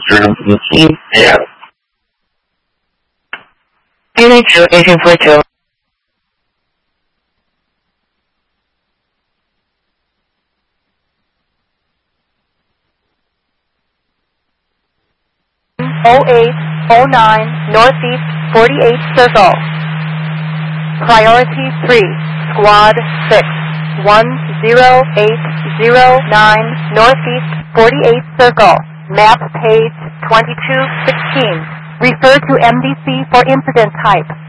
NH2 1842. Northeast 48 Circle. Priority 3, Squad 6, 10809 Northeast 48 Circle. Map page 2216. Refer to MDC for incident type.